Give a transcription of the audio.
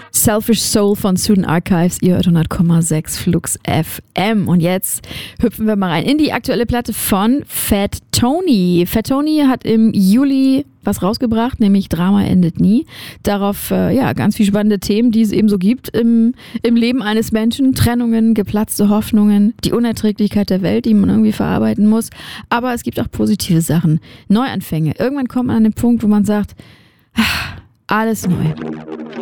Selfish Soul von Student Archives, ihr hört 100,6 Flux FM. Und jetzt hüpfen wir mal rein in die aktuelle Platte von Fat Tony. Fat Tony hat im Juli was rausgebracht, nämlich Drama endet nie. Darauf ganz viele spannende Themen, die es eben so gibt im Leben eines Menschen. Trennungen, geplatzte Hoffnungen, die Unerträglichkeit der Welt, die man irgendwie verarbeiten muss. Aber es gibt auch positive Sachen, Neuanfänge. Irgendwann kommt man an den Punkt, wo man sagt, alles neu.